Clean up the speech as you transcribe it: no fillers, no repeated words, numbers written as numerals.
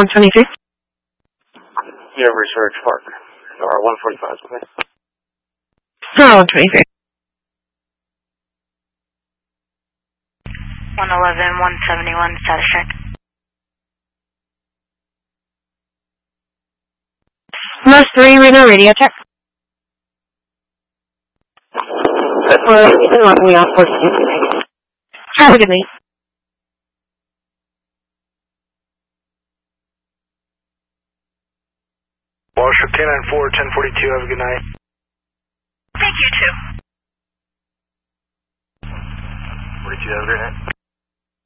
123. Yeah, Research Park. Or 145, okay? 123. 111, 171, status check. Plus 3, radio check. We are 14. Have a good night. Washer K94, 1042, have a good night. Thank you, too. 42, have a great night.